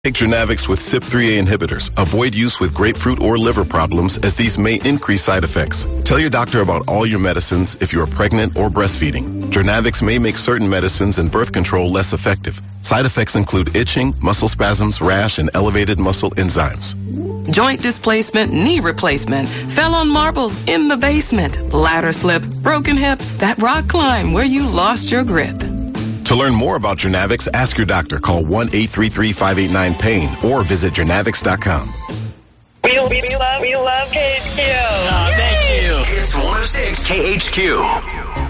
Take Jernavix with CYP3A inhibitors. Avoid use with grapefruit or liver problems as these may increase side effects. Tell your doctor about all your medicines if you are pregnant or breastfeeding. Jernavix may make certain medicines and birth control less effective. Side effects include itching, muscle spasms, rash, and elevated muscle enzymes. Joint displacement, knee replacement, fell on marbles in the basement, ladder slip, broken hip, that rock climb where you lost your grip. To learn more about Jernavix, ask your doctor. Call 1-833-589-PAIN or visit Jernavix.com. We love KHQ. Oh, thank you. It's 106 KHQ.